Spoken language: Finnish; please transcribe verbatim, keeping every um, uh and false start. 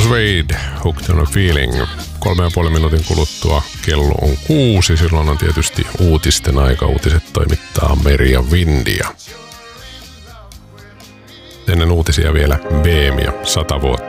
Suede, Hooked on a Feeling. Kolme ja puolen minuutin kuluttua kello on kuusi. Silloin on tietysti uutisten aika. Uutiset toimittaa Merja Vindia. Ennen uutisia vielä B M ja sata vuotta.